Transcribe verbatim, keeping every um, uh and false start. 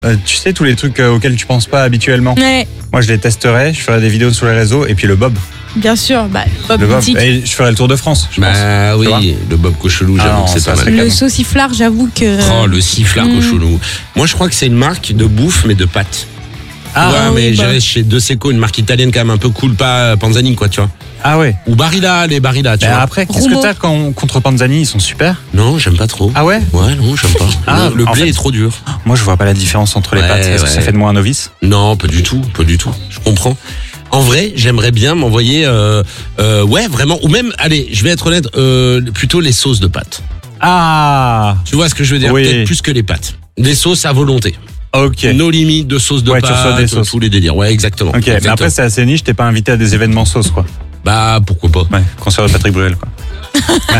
Euh, tu sais, tous les trucs euh, auxquels tu penses pas habituellement. Ouais, Moi, je les testerai, je ferai des vidéos sur les réseaux, et puis le bob. bien sûr. Bah, Bob Le bob. mythique. Et je ferai le tour de France, je pense. Bah Tu vois oui, le Bob Cochelou, Ah j'avoue non, que c'est ça, pas c'est mal. canon. Le sauciflard, j'avoue que. Oh, le sifflard Mm. Cochelou. Moi, je crois que c'est une marque de bouffe, mais de pâtes. Ah, ouais, oui, mais bah. j'irais chez De Seco, une marque italienne quand même un peu cool, pas Panzani, quoi, tu vois. ah ouais. Ou Barilla, les Barilla, tu Mais vois. après, qu'est-ce Roumeau. que t'as quand, contre Panzani? Ils sont super. Non, j'aime pas trop. Ah ouais? Ouais, non, j'aime pas. Ah, le le en blé fait- est trop dur. Moi, je vois pas la différence entre les Ouais, pâtes. Est-ce que ouais. ça fait de moi un novice? Non, pas du tout, pas du tout. Je comprends. En vrai, j'aimerais bien m'envoyer, euh, euh, ouais, vraiment, ou même, allez, je vais être honnête, euh, plutôt les sauces de pâtes. Ah, Tu vois ce que je veux dire? Oui. Peut-être plus que les pâtes. Des sauces à volonté. ok. Nos limites de sauces de Ouais, tu pâtes, reçois des sauces. tous les délires. Ouais, exactement. Ok, mais Exactement. après, c'est assez niche, t'es pas invité à des événements sauce, quoi. Bah, pourquoi pas. Ouais, concert de Patrick Bruel, quoi.